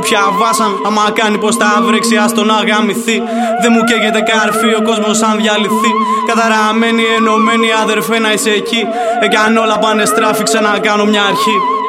Πια βάσαν, άμα κάνει πως τα βρέξει, ας τον αγαμηθεί. Δεν μου καίγεται καρφί, ο κόσμος αν διαλυθεί. Καταραμένοι, ενωμένοι, αδερφέ να είσαι εκεί. Εάν όλα πάνε στράφη, ξανακάνω μια αρχή.